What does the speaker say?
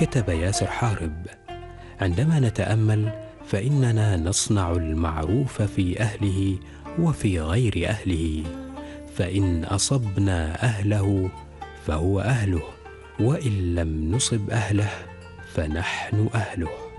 كتب ياسر حارب: عندما نتأمل فإننا نصنع المعروف في أهله وفي غير أهله، فإن أصبنا أهله فهو أهله، وإن لم نصب أهله فنحن أهله.